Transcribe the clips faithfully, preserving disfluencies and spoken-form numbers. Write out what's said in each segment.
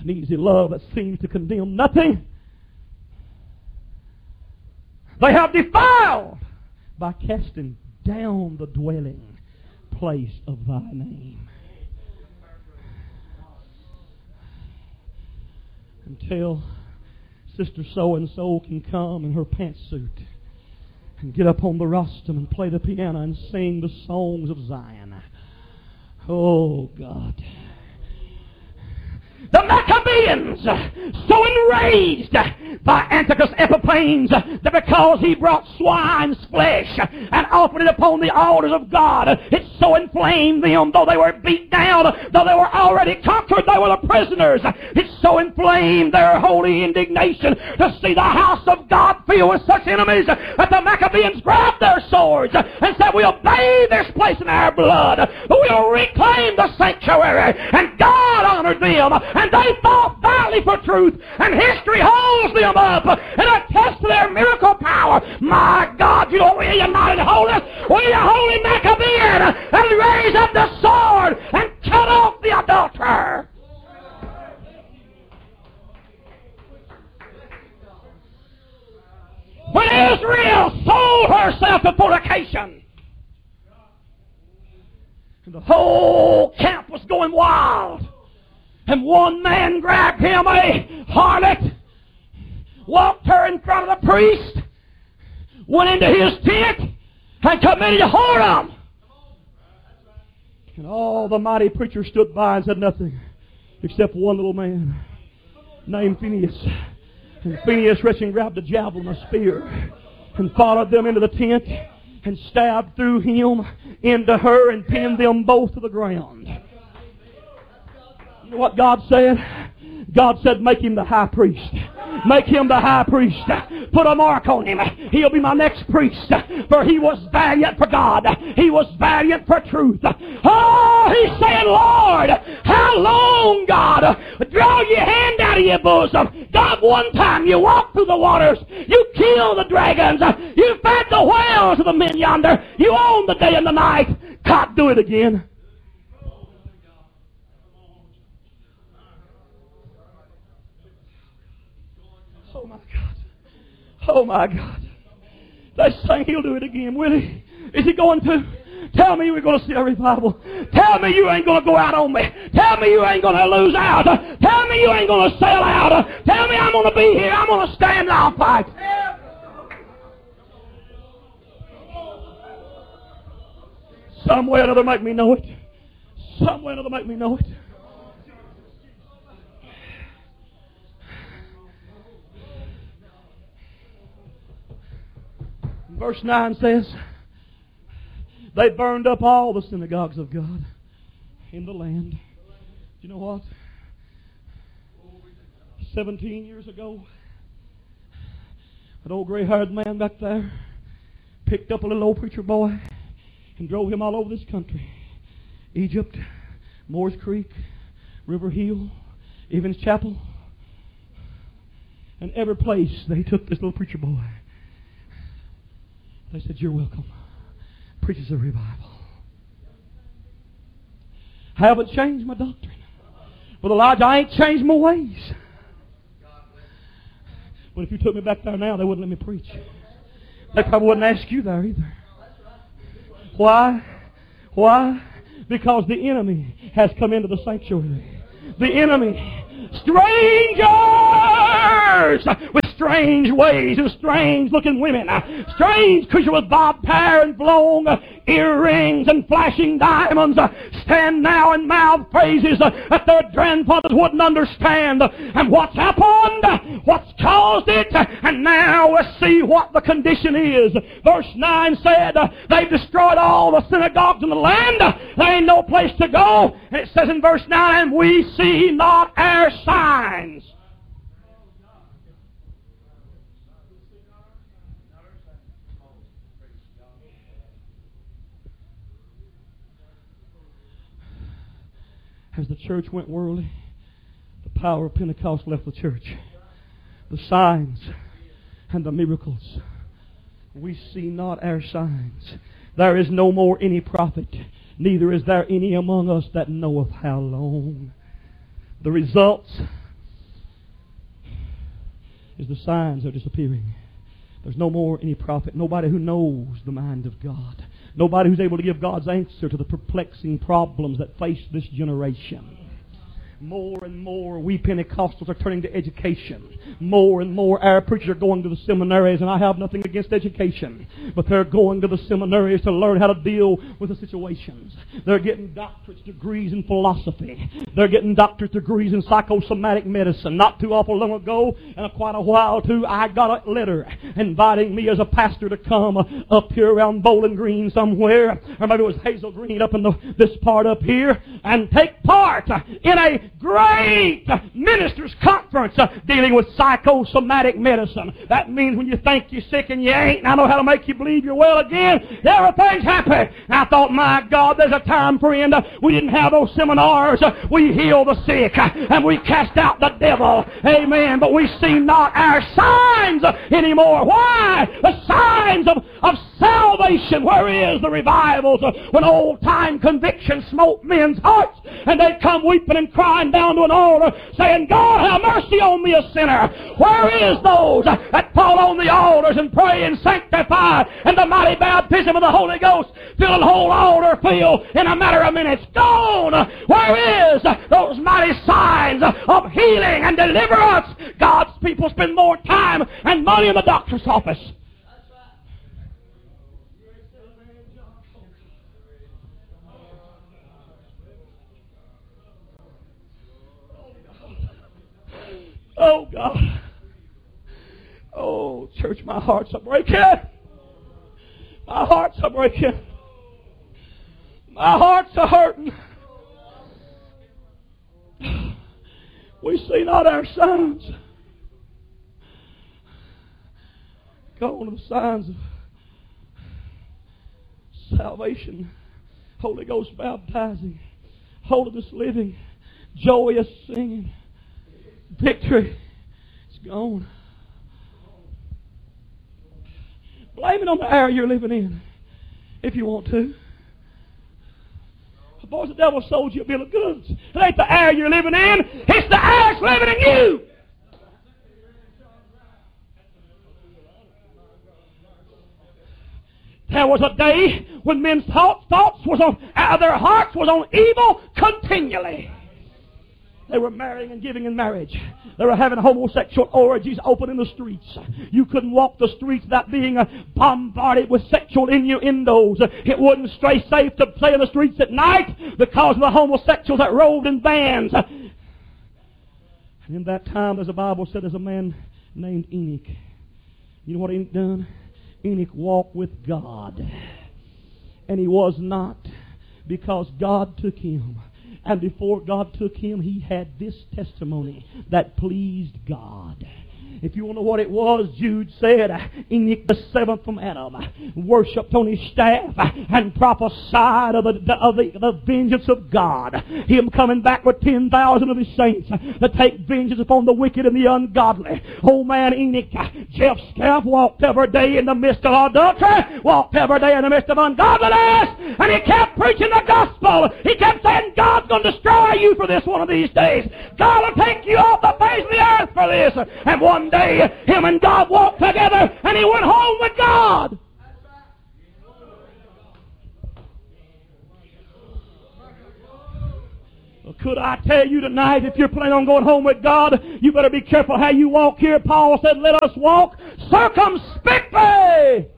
An easy love that seems to condemn nothing. They have defiled by casting down the dwelling place of thy name. Until Sister So-and-so can come in her pantsuit and get up on the rostrum and play the piano and sing the songs of Zion. Oh, God. The Maccabees, so enraged by Antiochus Epiphanes that because he brought swine's flesh and offered it upon the altars of God, it so inflamed them, though they were beat down, though they were already conquered, they were the prisoners. It so inflamed their holy indignation to see the house of God filled with such enemies that the Maccabees grabbed their swords and said, we'll bathe this place in our blood, we'll reclaim the sanctuary, and God honored them. And they fought valiantly for truth. And history holds them up and attests to their miracle power. My God, you know, we are united in holiness. We are holy Maccabean. And raise up the sword and cut off the adulterer. When Israel sold herself to fornication, and the whole camp was going wild, and one man grabbed him, a harlot, walked her in front of the priest, went into his tent, and committed whoredom. And all the mighty preachers stood by and said nothing, except one little man named Phineas. And Phineas reached and grabbed a javelin, a spear, and followed them into the tent, and stabbed through him into her, and pinned them both to the ground. You know what God said? God said, make him the high priest. Make him the high priest. Put a mark on him. He'll be my next priest. For he was valiant for God. He was valiant for truth. Oh, he's saying, Lord, how long, God? Draw your hand out of your bosom. God, one time you walked through the waters. You killed the dragons. You fed the whales of the men yonder. You own the day and the night. God, do it again. Oh my God. Oh my God. They saying he'll do it again, will he? Is he going to? Tell me we're going to see a revival. Tell me you ain't going to go out on me. Tell me you ain't going to lose out. Tell me you ain't going to sell out. Tell me I'm going to be here. I'm going to stand and I'll fight. Some way or another make me know it. Some way or another make me know it. Verse nine says, they burned up all the synagogues of God in the land. You know what? Seventeen years ago, that old gray-haired man back there picked up a little old preacher boy and drove him all over this country. Egypt, Moores Creek, River Hill, Evans Chapel, and every place they took this little preacher boy. They said, you're welcome. Preaches a revival. I haven't changed my doctrine. But Elijah, I ain't changed my ways. But if you took me back there now, they wouldn't let me preach. They probably wouldn't ask you there either. Why? Why? Because the enemy has come into the sanctuary. The enemy, strangers with strange ways and strange looking women, strange creatures with bobbed hair and blown earrings and flashing diamonds, stand now and mouth phrases that their grandfathers wouldn't understand. And what's happened? What's caused it? And now let's see what the condition is. Verse nine said, they've destroyed all the synagogues in the land. There ain't no place to go. And it says in verse nine, and we see not our signs. As the church went worldly, the power of Pentecost left the church. The signs and the miracles. We see not our signs. There is no more any prophet, neither is there any among us that knoweth how long. The results is the signs are disappearing. There's no more any prophet, nobody who knows the mind of God, nobody who's able to give God's answer to the perplexing problems that face this generation. More and more we Pentecostals are turning to education. More and more our preachers are going to the seminaries, and I have nothing against education, but they're going to the seminaries to learn how to deal with the situations. They're getting doctorate degrees in philosophy. They're getting doctorate degrees in psychosomatic medicine. Not too awful long ago, and quite a while too, I got a letter inviting me as a pastor to come up here around Bowling Green somewhere, or maybe it was Hazel Green up in the, this part up here, and take part in a great ministers' conference uh, dealing with psychosomatic medicine. That means when you think you're sick and you ain't, and I know how to make you believe you're well again, everything's happy. And I thought, my God, there's a time, friend, uh, we didn't have those seminars. Uh, we healed the sick, uh, and we cast out the devil. Amen. But we see not our signs uh, anymore. Why? The signs of, of salvation. Where is the revivals? Uh, when old-time conviction smote men's hearts, and they'd come weeping and crying down to an altar saying, God, have mercy on me, a sinner. Where is those that fall on the altars and pray and sanctify and the mighty baptism of the Holy Ghost fill the whole altar fill in a matter of minutes? Gone. Where is those mighty signs of healing and deliverance? God's people spend more time and money in the doctor's office. Oh, God. Oh, church, my heart's a breaking. My heart's a breaking. My heart's a hurting. We see not our signs. Go on to the signs of salvation, Holy Ghost baptizing, holiness living, joyous singing. Victory. It's gone. Blame it on the era you're living in, if you want to. Boys, the devil sold you a bill of goods. It ain't the era you're living in. It's the era that's living in you. There was a day when men's thoughts, thoughts was on, uh, their hearts was on evil continually. They were marrying and giving in marriage. They were having homosexual orgies open in the streets. You couldn't walk the streets without being uh, bombarded with sexual innuendos. It wasn't stray safe to play in the streets at night because of the homosexuals that roved in bands. And in that time, as the Bible said, there's a man named Enoch. You know what Enoch done? Enoch walked with God. And he was not, because God took him. And before God took him, he had this testimony that pleased God. If you want to know what it was, Jude said, Enoch the seventh from Adam worshipped on his staff and prophesied of the, of the, the vengeance of God. Him coming back with ten thousand of his saints to take vengeance upon the wicked and the ungodly. Old man Enoch, Jeff Scaff, walked every day in the midst of adultery, walked every day in the midst of ungodliness, and he kept preaching the gospel. He kept saying, God's going to destroy you for this one of these days. God will take you off the face of the earth for this. And one day, him and God walked together, and he went home with God. Well, could I tell you tonight, if you're planning on going home with God, you better be careful how you walk here. Paul said, let us walk circumspectly.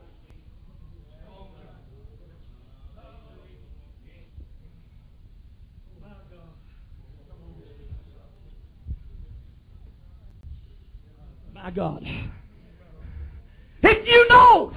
My God. If you know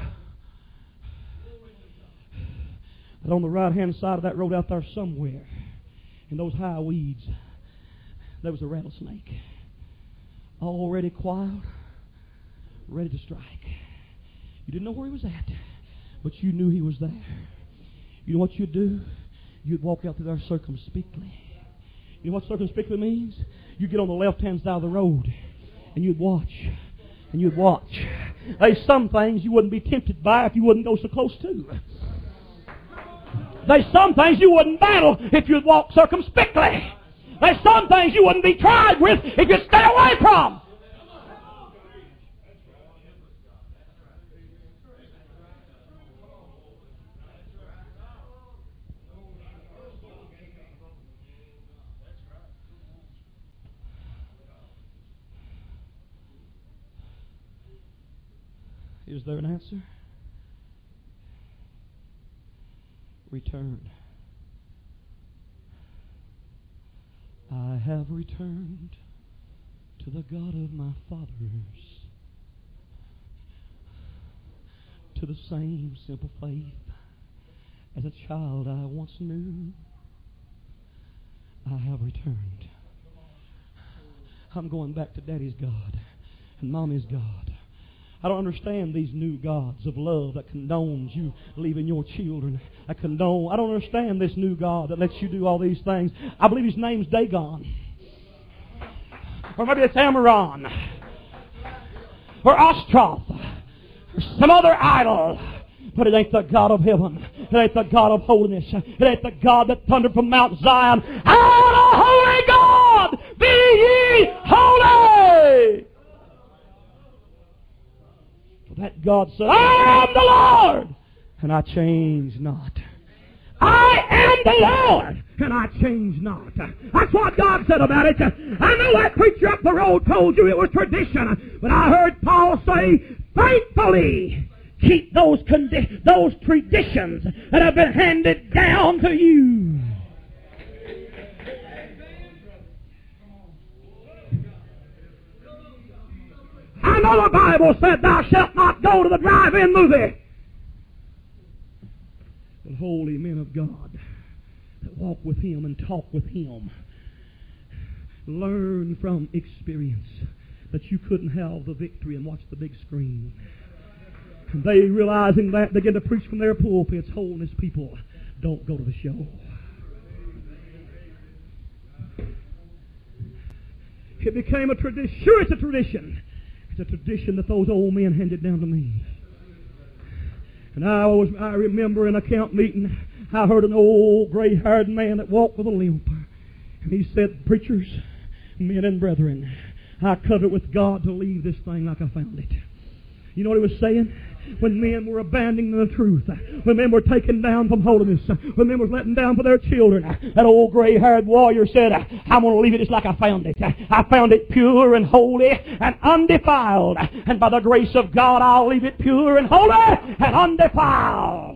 that on the right-hand side of that road out there somewhere, in those high weeds, there was a rattlesnake, already coiled, ready to strike. You didn't know where he was at, but you knew he was there. You know what you'd do? You'd walk out through there circumspectly. You know what circumspectly means? You get on the left-hand side of the road, and you'd watch, and you'd watch. There's some things you wouldn't be tempted by if you wouldn't go so close to. There's some things you wouldn't battle if you'd walk circumspectly. There's some things you wouldn't be tried with if you'd stay away from. Is there an answer? Return. I have returned to the God of my fathers, to the same simple faith as a child I once knew. I have returned. I'm going back to Daddy's God and Mommy's God. I don't understand these new gods of love that condones you leaving your children. I condone. I don't understand this new God that lets you do all these things. I believe his name's Dagon. Or maybe it's Amaron. Or Ostroth. Or some other idol. But it ain't the God of heaven. It ain't the God of holiness. It ain't the God that thundered from Mount Zion. Out of holy God, be ye holy! That God said, I am the Lord, and I change not. I am the Lord, and I change not. That's what God said about it. I know that preacher up the road told you it was tradition, but I heard Paul say, faithfully keep those condi- those traditions that have been handed down to you. I know the Bible said thou shalt not go to the drive-in movie. But holy men of God that walk with Him and talk with Him learn from experience that you couldn't have the victory and watch the big screen. And they, realizing that, begin to preach from their pulpits, holiness people, don't go to the show. It became a tradition. Sure, it's a tradition. It's a tradition that those old men handed down to me. And I was, I remember in a camp meeting, I heard an old gray-haired man that walked with a limp. And he said, preachers, men and brethren, I covet with God to leave this thing like I found it. You know what he was saying? When men were abandoning the truth, when men were taken down from holiness, when men were letting down for their children, that old gray-haired warrior said, I'm going to leave it just like I found it. I found it pure and holy and undefiled. And by the grace of God, I'll leave it pure and holy and undefiled.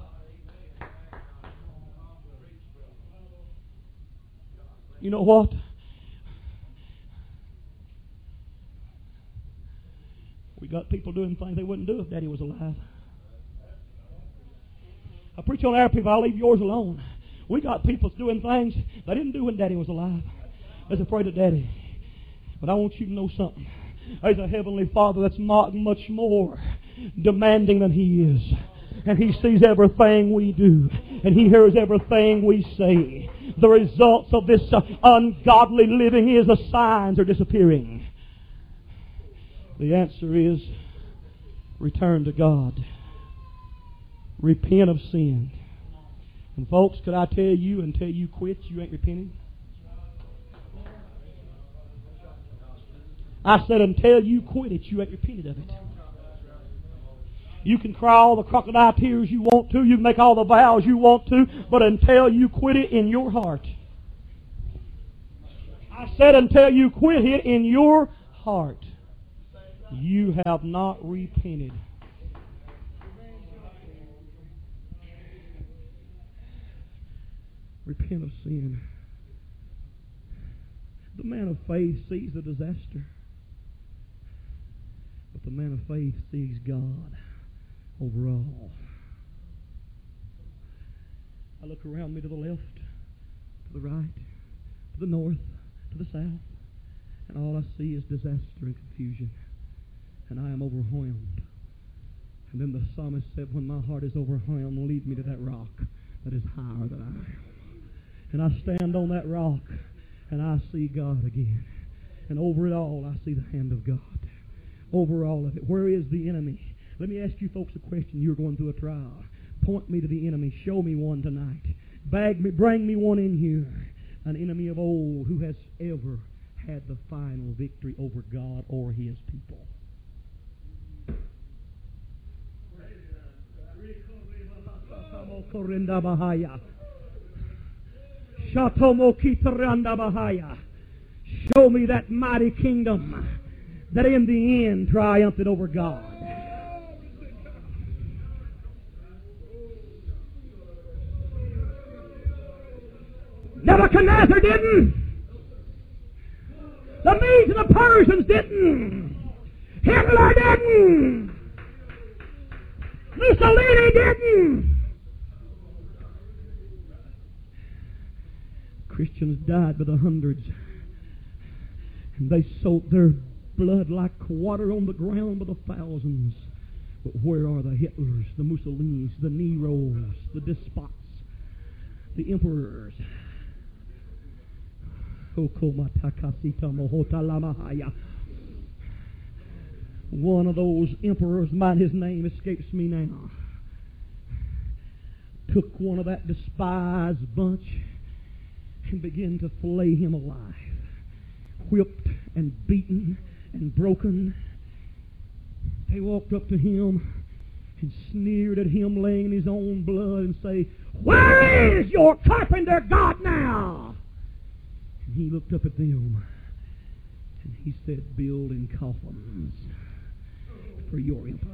You know what? We got people doing things they wouldn't do if Daddy was alive. I preach on our people, I'll leave yours alone. We got people doing things they didn't do when Daddy was alive. They're afraid of Daddy. But I want you to know something. There's a Heavenly Father that's not much more demanding than He is. And He sees everything we do. And He hears everything we say. The results of this uh, ungodly living is the signs are disappearing. The answer is return to God. Repent of sin. And folks, could I tell you until you quit, you ain't repenting? I said until you quit it, you ain't repented of it. You can cry all the crocodile tears you want to. You can make all the vows you want to. But until you quit it in your heart. I said until you quit it in your heart. You have not repented. Repent of sin. The man of faith sees the disaster. But the man of faith sees God over all. I look around me to the left, to the right, to the north, to the south, and all I see is disaster and confusion. And I am overwhelmed. And then the psalmist said, when my heart is overwhelmed, lead me to that rock that is higher than I am. And I stand on that rock, and I see God again. And over it all, I see the hand of God. Over all of it. Where is the enemy? Let me ask you folks a question. You're going through a trial. Point me to the enemy. Show me one tonight. Bag me, bring me one in here. An enemy of old who has ever had the final victory over God or His people. Show me that mighty kingdom that in the end triumphed over God. Nebuchadnezzar didn't. The Medes and the Persians didn't. Hitler didn't. Mussolini didn't. Christians died by the hundreds. And they sold their blood like water on the ground by the thousands. But where are the Hitlers, the Mussolinis, the Neros, the despots, the emperors? One of those emperors, might his name escapes me now, took one of that despised bunch and began to flay him alive, whipped and beaten and broken. They walked up to him and sneered at him, laying in his own blood, and say, "Where is your carpenter God now?" And he looked up at them and he said, "Building coffins for your emperor."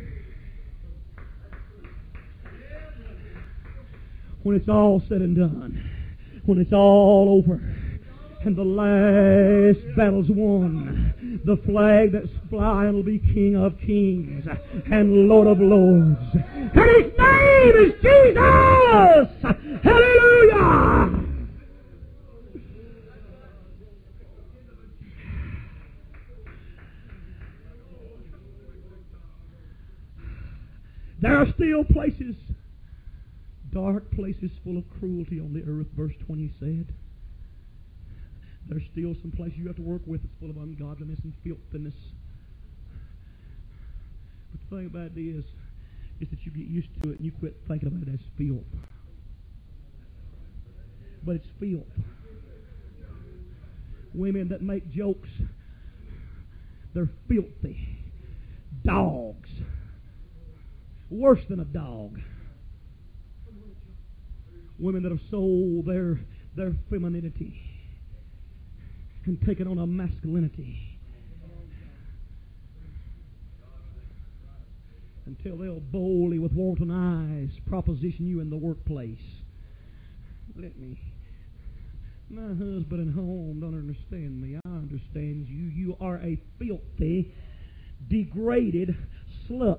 When it's all said and done, when it's all over, and the last battle's won, the flag that's flying will be King of Kings and Lord of Lords. And His name is Jesus! Hallelujah! There are still places, dark places full of cruelty on the earth, verse twenty said. There's still some places you have to work with that's full of ungodliness and filthiness. But the thing about it is, is that you get used to it and you quit thinking about it as filth. But it's filth. Women that make jokes, they're filthy. Dogs. Worse than a dog. Women that have sold their, their femininity and taken on a masculinity until they'll boldly, with wanton eyes, proposition you in the workplace. Let me. My husband at home don't understand me. I understand you. You are a filthy, degraded slut.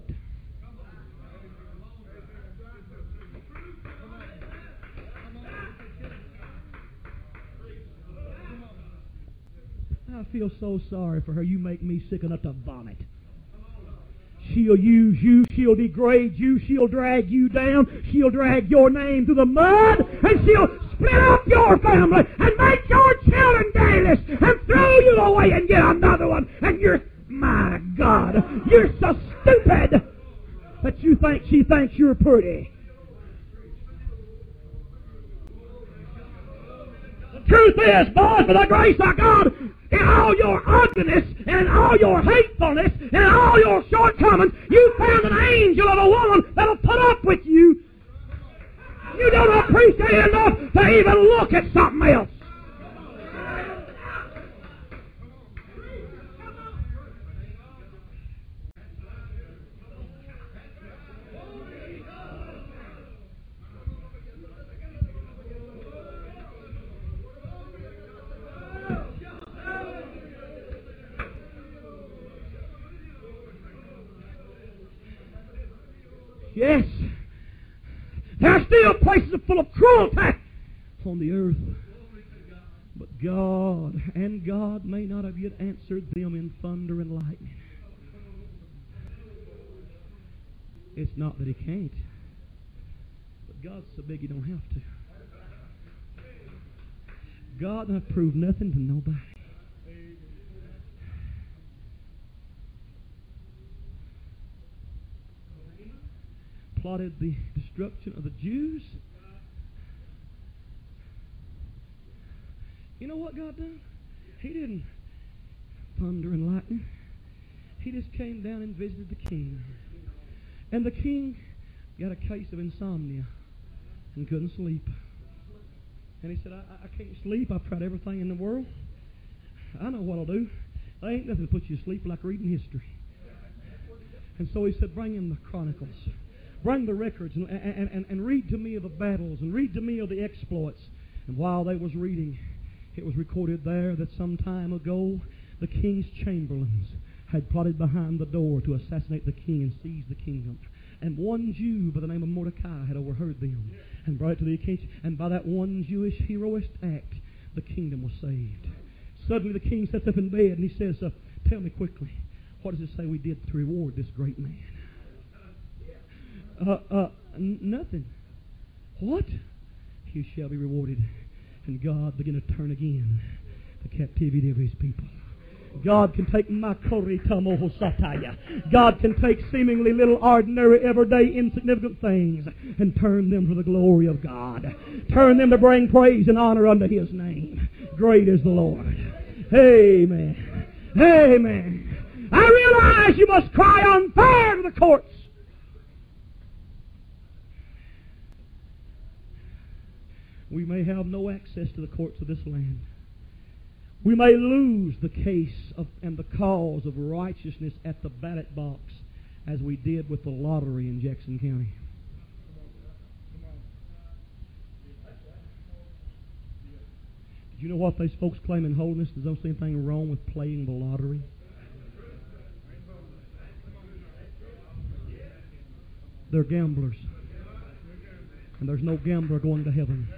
I feel so sorry for her. You make me sick enough to vomit. She'll use you. She'll degrade you. She'll drag you down. She'll drag your name through the mud. And she'll split up your family and make your children dayless and throw you away and get another one. And you're, my God, you're so stupid that you think she thinks you're pretty. The truth is, boys, by the grace of God, in all your ugliness, and in all your hatefulness, and in all your shortcomings, you found an angel of a woman that'll put up with you. You don't appreciate it enough to even look at something else. Yes, there are still places full of cruelty on the earth. But God, and God may not have yet answered them in thunder and lightning. It's not that He can't, but God's so big He don't have to. God not proved nothing to nobody. Plotted the destruction of the Jews. You know what God done? He didn't thunder and lightning. He just came down and visited the king. And the king got a case of insomnia and couldn't sleep. And he said, I, I can't sleep. I've tried everything in the world. I know what I'll do. There ain't nothing to put you to sleep like reading history. And so he said, bring in the chronicles. Bring the records and, and, and, and read to me of the battles and read to me of the exploits. And while they was reading, it was recorded there that some time ago the king's chamberlains had plotted behind the door to assassinate the king and seize the kingdom. And one Jew by the name of Mordecai had overheard them and brought it to the king. And by that one Jewish heroic act, the kingdom was saved. Suddenly the king sits up in bed and he says, uh, tell me quickly, what does it say we did to reward this great man? Uh, uh, n- nothing. What? He shall be rewarded. And God began to turn again the captivity of His people. God can take makori tamoho sataya. God can take seemingly little, ordinary, everyday, insignificant things and turn them to the glory of God. Turn them to bring praise and honor unto His name. Great is the Lord. Amen. Amen. I realize you must cry on fire to the courts. We may have no access to the courts of this land. We may lose the case of, and the cause of righteousness at the ballot box as we did with the lottery in Jackson County. Did you know what these folks claim in holiness? There's no anything wrong with playing the lottery. They're gamblers. And there's no gambler going to heaven.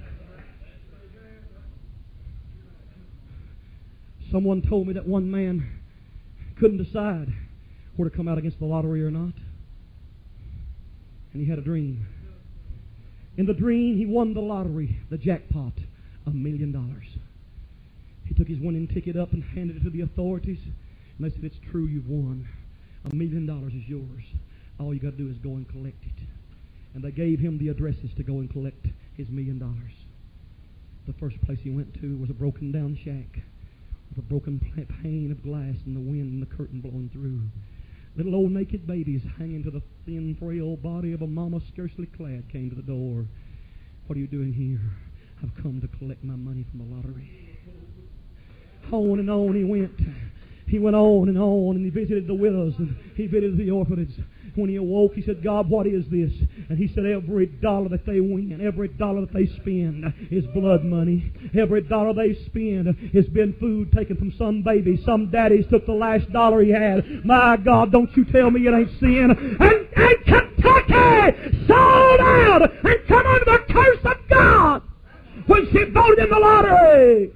Someone told me that one man couldn't decide whether to come out against the lottery or not. And he had a dream. In the dream, he won the lottery, the jackpot, a million dollars. He took his winning ticket up and handed it to the authorities. And they said, it's true, you've won. A million dollars is yours. All you got to do is go and collect it. And they gave him the addresses to go and collect his million dollars. The first place he went to was a broken down shack with a broken pane of glass and the wind and the curtain blowing through. Little old naked babies hanging to the thin, frail body of a mama scarcely clad came to the door. What are you doing here? I've come to collect my money from the lottery. On and on he went. He went on and on, and he visited the widows, and he visited the orphanages. When he awoke, he said, God, what is this? And he said, every dollar that they win, every dollar that they spend is blood money. Every dollar they spend has been food taken from some baby. Some daddies took the last dollar he had. My God, don't you tell me it ain't sin. And, and Kentucky sold out and come under the curse of God when she voted in the lottery.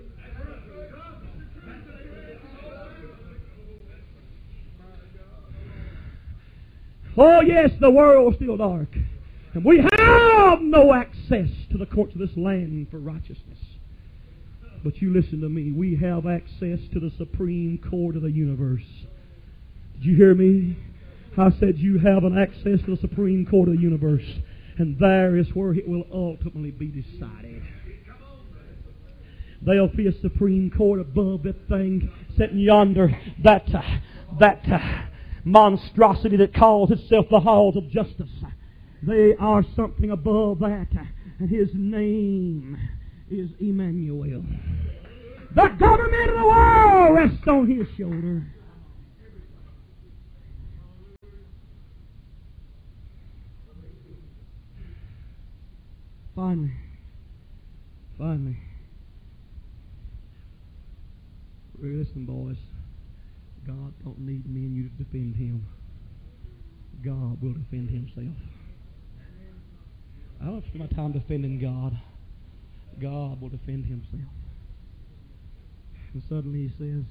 Oh, yes, the world is still dark. And we have no access to the courts of this land for righteousness. But you listen to me. We have access to the Supreme Court of the universe. Did you hear me? I said you have an access to the Supreme Court of the universe. And there is where it will ultimately be decided. There'll be a Supreme Court above that thing sitting yonder. That, uh, that, uh, monstrosity that calls itself the halls of justice. They are something above that, and His name is Emmanuel. The government of the world rests on His shoulder. Finally, finally, listen, boys. God don't need me and you to defend Him. God will defend Himself. I don't spend my time defending God. God will defend Himself. And suddenly He says,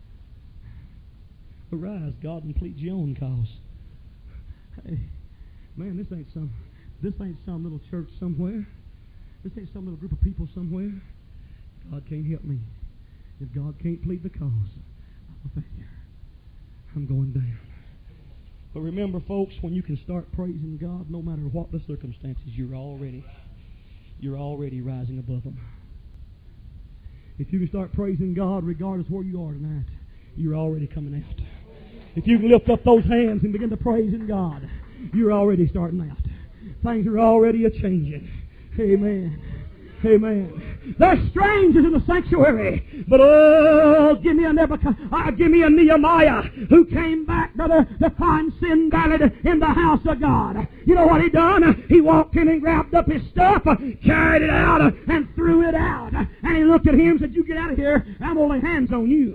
arise, God, and plead your own cause. Hey, man, this ain't some this ain't some little church somewhere. This ain't some little group of people somewhere. God can't help me. If God can't plead the cause, I'm a failure. I'm going down. But remember, folks, when you can start praising God, no matter what the circumstances, you're already, you're already rising above them. If you can start praising God regardless of where you are tonight, you're already coming out. If you can lift up those hands and begin to praise in God, you're already starting out. Things are already a-changing. Amen. Amen. There's strangers in the sanctuary. But oh, give me a Nebuchadnezzar, uh, give me a Nehemiah who came back, brother, to find Sanballat in the house of God. You know what he done? He walked in and grabbed up his stuff, carried it out, and threw it out. And he looked at him and said, "You get out of here. I'm going to lay hands on you."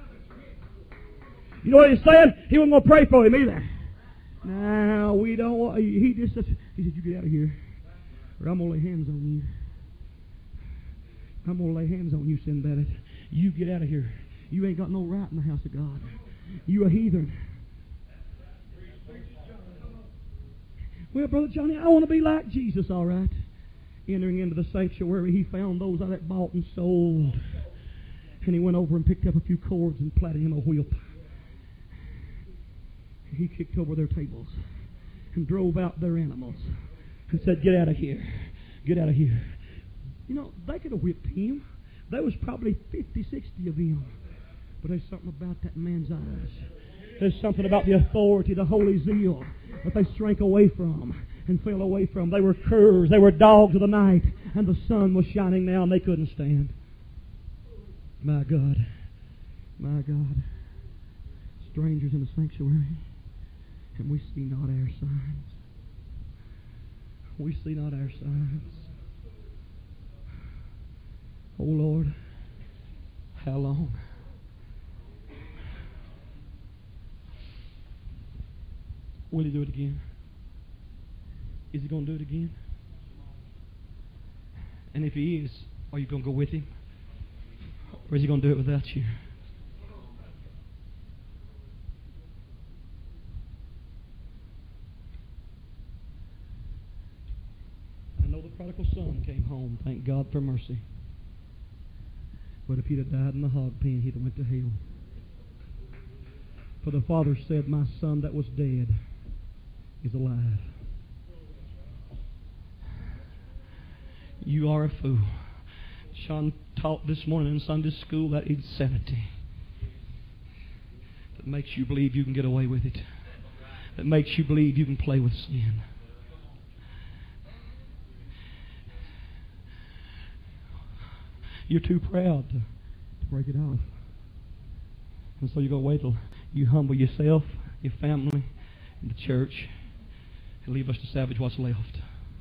You know what he's saying? He wasn't going to pray for him either. Now, we don't want, he just said, he said, "You get out of here, or I'm going to lay hands on you. I'm going to lay hands on you, Sanballat. You get out of here. You ain't got no right in the house of God. You a heathen." Well, Brother Johnny, I want to be like Jesus, all right. Entering into the sanctuary, he found those that bought and sold. And he went over and picked up a few cords and platted him a whip. He kicked over their tables and drove out their animals and said, "Get out of here. Get out of here." You know, they could have whipped him. There was probably fifty, sixty of them. But there's something about that man's eyes. There's something about the authority, the holy zeal that they shrank away from and fell away from. They were curs. They were dogs of the night. And the sun was shining now and they couldn't stand. My God. My God. Strangers in the sanctuary. And we see not our signs. We see not our signs. Oh Lord, how long? Will He do it again? Is He going to do it again? And if He is, are you going to go with Him? Or is He going to do it without you? I know the prodigal son came home. Thank God for mercy. But if he'd have died in the hog pen, he'd have went to hell. For the father said, "My son that was dead is alive." You are a fool. Sean taught this morning in Sunday school that insanity that makes you believe you can get away with it, that makes you believe you can play with sin. You're too proud to, to break it off. And so you're going to wait till you humble yourself, your family, and the church, and leave us to salvage what's left.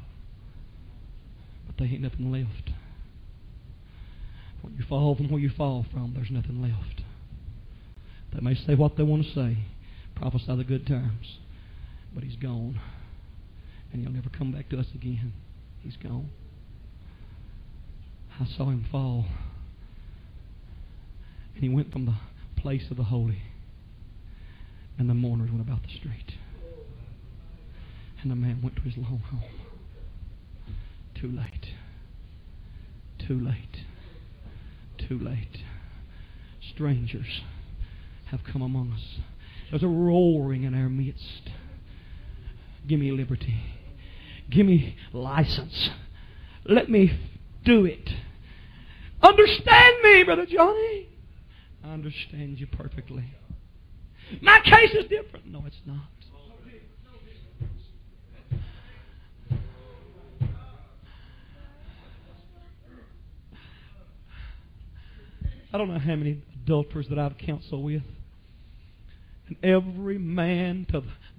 But there ain't nothing left. When you fall from where you fall from, there's nothing left. They may say what they want to say, prophesy the good times, but He's gone. And He'll never come back to us again. He's gone. I saw Him fall. And He went from the place of the holy. And the mourners went about the street. And the man went to his long home. Too late. Too late. Too late. Strangers have come among us. There's a roaring in our midst. Give me liberty. Give me license. Let me do it. Understand me, Brother Johnny. I understand you perfectly. My case is different. No, it's not. I don't know how many adulterers that I've counseled with. And every man to the